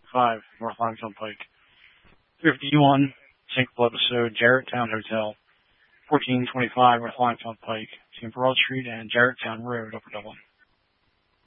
5 North Limestone Pike. 51 St. Club Episode, Jarretttown Hotel. 1425 North Limestone Pike, St. Broad Street and Jarretttown Road, Upper Dublin.